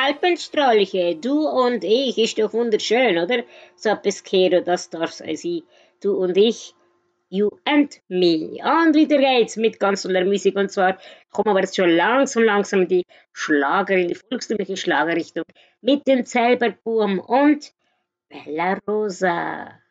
Alpenstrolche, du und ich, ist doch wunderschön, oder? So etwas Kero, das darf sein. Du und ich, you and me. Und wieder geht's mit ganz toller Musik. Und zwar kommen wir jetzt schon langsam in die in die volkstümliche Schlagerrichtung mit dem Zellbergbuben und Bella Rosa.